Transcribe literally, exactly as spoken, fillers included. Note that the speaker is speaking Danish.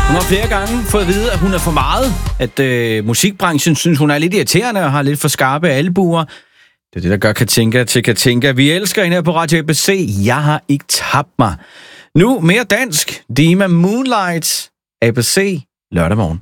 Hun har flere gange fået at vide, at hun er for meget. At øh, musikbranchen synes, hun er lidt irriterende og har lidt for skarpe albuer. Det er det, der gør Katinka til Katinka. Vi elsker hende her på Radio A B C. Jeg har ikke tabt mig. Nu mere dansk. Dima Moonlight. A B C lørdag morgen.